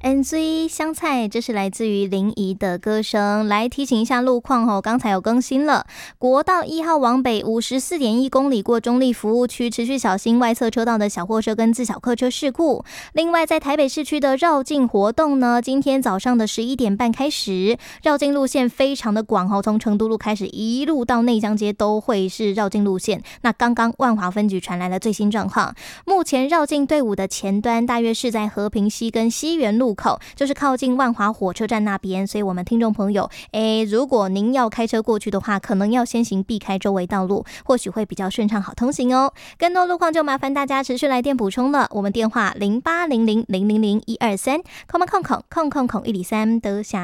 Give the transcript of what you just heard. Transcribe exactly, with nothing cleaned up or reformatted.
N Z 香菜，这是来自于林怡的歌声。来提醒一下路况哦，刚才有更新了，国道一号往北五十四点一公里过中立服务区，持续小心外侧车道的小货车跟自小客车事故。另外，在台北市区的绕境活动呢，今天早上的十一点半开始，绕境路线非常的广哦，从成都路开始一路到内江街都会是绕境路线。那刚刚万华分局传来了最新状况，目前绕境队伍的前端大约是在和平西跟西园路口，就是靠近万华火车站那边，所以我们听众朋友，诶，如果您要开车过去的话，可能要先行避开周围道路，或许会比较顺畅好通行哦。更多路况就麻烦大家持续来电补充了，我们电话零八零零零零零一二三，空空空空空空一里三得下。